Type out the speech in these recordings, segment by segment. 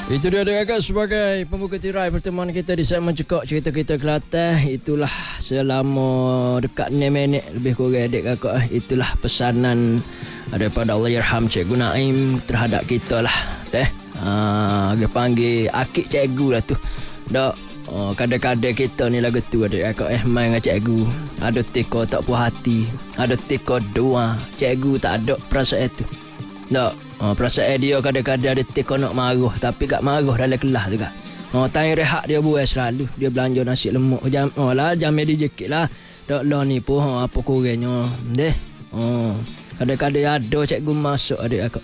Itu dia agak sebagai pembuka tirai pertemuan kita di segmen Cekok Cerita Kita Kelantan. Itulah selama dekat 6 minit lebih kurang adik kakak. Itulah pesanan daripada Allahyarham Cikgu Naim terhadap kita lah. Dia panggil akik cikgu lah tu. Kadang-kadang kita ni lagu tu adik kakak main dengan cikgu. Ada teko tak puas hati, ada teko doa. Cikgu tak ada perasaan tu. Perasaan dia kadang-kadang ada teko nak marah, tapi tak marah dalam kelas juga. Tanya rehat dia buat selalu. Dia belanja nasi lemak. Jamnya dia jekit lah. Tak lah ni pun apa kurangnya. Kadang-kadang ada cikgu masuk adik akak.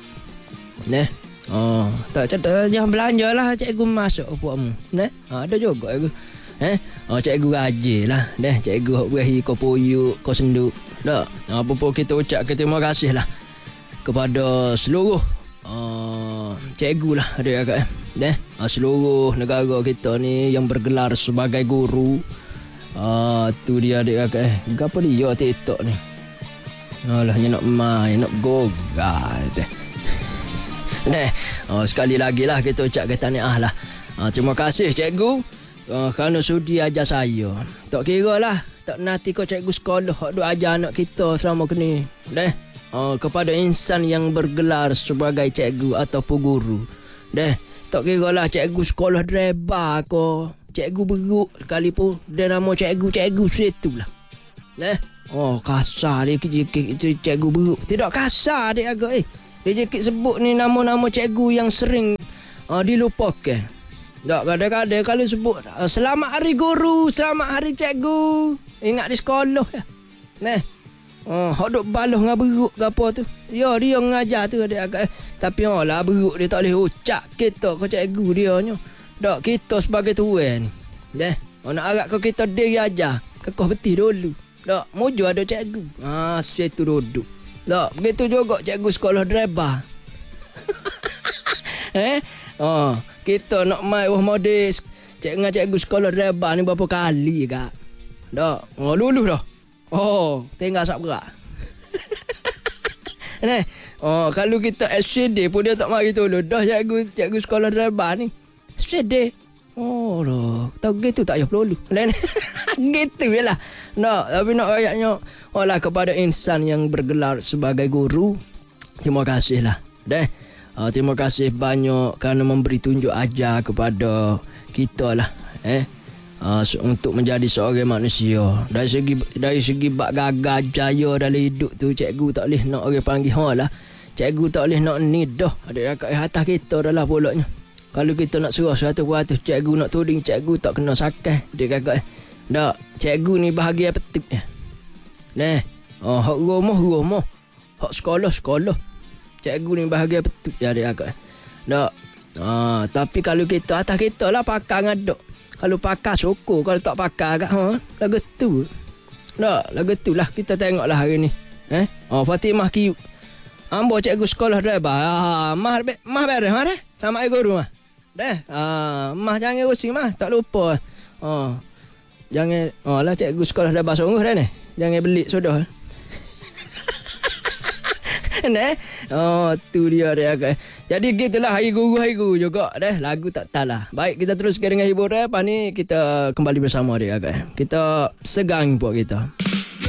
Tak cakap jangan belanja lah cikgu masuk puakmu. Ada juga aku. Cikgu rajin lah. Cikgu beri kau puyuk, kau senduk. Apa pun kita ucap terima kasih lah kepada seluruh cikgu lah adik kakak. Seluruh negara kita ni yang bergelar sebagai guru. Tu dia adik kakak. Apa dia TikTok ni? Alah nak main, nak gogal teh. Sekali lagi lah kita ucap tahniah lah. Terima kasih cikgu kerana sudi ajar saya. Tak kira lah, tak nanti kau cikgu sekolah hak duk ajar anak kita selama ni. Kepada insan yang bergelar sebagai cikgu ataupun guru. Tak kira lah cikgu sekolah dreba ko, cikgu beruk sekalipun dia nama cikgu situ lah. Kasar dia cikgu beruk. Tidak kasar dia agak dia jekit sebut ni nama-nama cikgu yang sering dilupakan. Tak kadang-kadang kalau sebut selamat hari guru, selamat hari cikgu, ingat di sekolah ya. Hak duk baloh dengan beruk ke apa tu. Ya dia mengajar tu adik agak. Tapi lah beruk dia tak boleh ucap kita ke cikgu dia nyo. Tak kita sebagai tuan ni. Nak harap kau kita diri ajar. Kekah betih dulu. Tak mojo ada cikgu. Situ duduk. Tak begitu juga cikgu sekolah dreba. Kita nak main modis dengan cikgu sekolah dreba ni berapa kali kak. Tak lulus dah. Tinggal sak berat. Kalau kita SCD pun dia tak mari tolong. Dah cikgu sekolah dreba ni SCD. Tahu gitu tak payah pelulu. Gitu je lah. Tapi nak ayatnya kepada insan yang bergelar sebagai guru, terima kasih lah. Terima kasih banyak kerana memberi tunjuk ajar kepada kita lah. Untuk menjadi seorang manusia. Dari segi bak gagal jaya dalam hidup tu, cikgu tak boleh nak orang panggil lah. Cikgu tak boleh nak ni dah. Ada kat atas kita dah lah polaknya. Kalau kita nak suruh 100% cikgu nak tuding, cikgu tak kena sakai. Dia kakak tak, cikgu ni bahagia betul ya. Hak rumah. Hak sekolah. Cikgu ni bahagia betul ya dia kakak. Tak. Tapi kalau kita atas kita lah pakar ngaduk. Kalau pakar syukur, kalau tak pakar agak lagu tu. Tak, lagu tu lah kita tengoklah hari ni. Fatimah Kiyu. Ambo cikgu sekolah dreba. Mah beres sama guru mah. Mah jangan rusing mah, tak lupa. Jangan lah cikgu sekolah dreba sungguh dah ni. Jangan beli sudah. Tu dia agak. Jadi gitulah hari guru juga lagu tak talah. Baik, kita teruskan dengan hiburan. Lepas ni kita kembali bersama dia agak. Kita segang buat kita.